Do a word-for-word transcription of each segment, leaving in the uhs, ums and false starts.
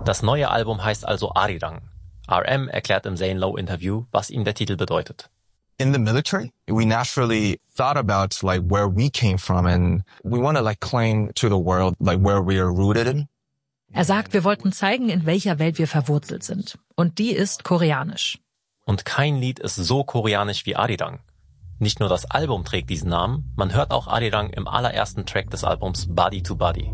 Das neue Album heißt also Arirang. R M erklärt im Zane Lowe Interview, was ihm der Titel bedeutet. In the military, we naturally thought about like where we came from and we want to like claim to the world like where we are rooted in. Er sagt, wir wollten zeigen, in welcher Welt wir verwurzelt sind. Und die ist koreanisch. Und kein Lied ist so koreanisch wie Arirang. Nicht nur das Album trägt diesen Namen, man hört auch Arirang im allerersten Track des Albums Body to Body.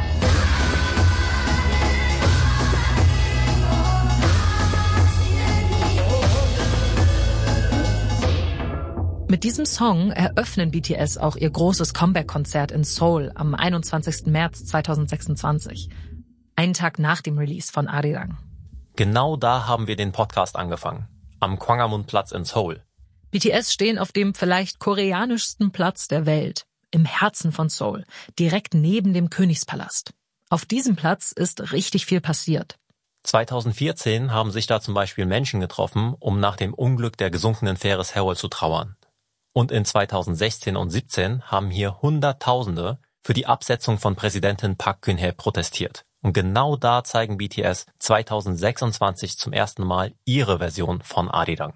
Mit diesem Song eröffnen B T S auch ihr großes Comeback-Konzert in Seoul am einundzwanzigsten März zweitausendsechsundzwanzig. Einen Tag nach dem Release von Arirang. Genau da haben wir den Podcast angefangen. Am Gwanghwamun-Platz in Seoul. B T S stehen auf dem vielleicht koreanischsten Platz der Welt. Im Herzen von Seoul. Direkt neben dem Königspalast. Auf diesem Platz ist richtig viel passiert. zweitausendvierzehn haben sich da zum Beispiel Menschen getroffen, um nach dem Unglück der gesunkenen Fähre Sewol zu trauern. Und in zweitausendsechzehn und siebzehn haben hier Hunderttausende für die Absetzung von Präsidentin Park Geun-hye protestiert. Und genau da zeigen B T S zweitausendsechsundzwanzig zum ersten Mal ihre Version von Arirang.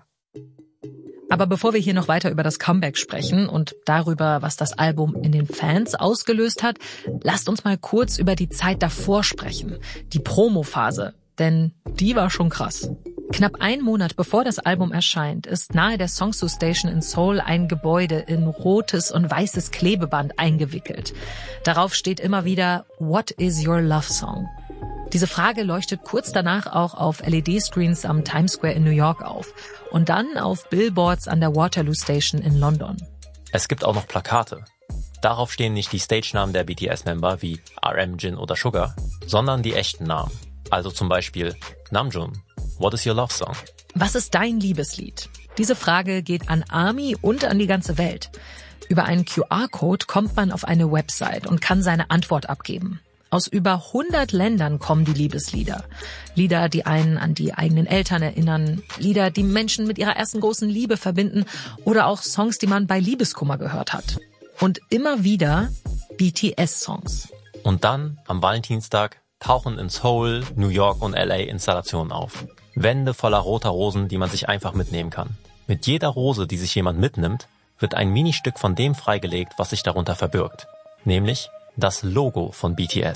Aber bevor wir hier noch weiter über das Comeback sprechen und darüber, was das Album in den Fans ausgelöst hat, lasst uns mal kurz über die Zeit davor sprechen, die Promophase, denn die war schon krass. Knapp einen Monat bevor das Album erscheint, ist nahe der Seongsu Station in Seoul ein Gebäude in rotes und weißes Klebeband eingewickelt. Darauf steht immer wieder "What is your love song?" Diese Frage leuchtet kurz danach auch auf L E D-Screens am Times Square in New York auf und dann auf Billboards an der Waterloo Station in London. Es gibt auch noch Plakate. Darauf stehen nicht die Stage-Namen der B T S-Member wie R M, Jin oder Sugar, sondern die echten Namen. Also zum Beispiel Namjoon. What is your love song? Was ist dein Liebeslied? Diese Frage geht an ARMY und an die ganze Welt. Über einen Q R-Code kommt man auf eine Website und kann seine Antwort abgeben. Aus über hundert Ländern kommen die Liebeslieder. Lieder, die einen an die eigenen Eltern erinnern, Lieder, die Menschen mit ihrer ersten großen Liebe verbinden oder auch Songs, die man bei Liebeskummer gehört hat. Und immer wieder B T S-Songs. Und dann, am Valentinstag, tauchen in Seoul, New York und L A Installationen auf. Wände voller roter Rosen, die man sich einfach mitnehmen kann. Mit jeder Rose, die sich jemand mitnimmt, wird ein Ministück von dem freigelegt, was sich darunter verbirgt. Nämlich das Logo von B T S.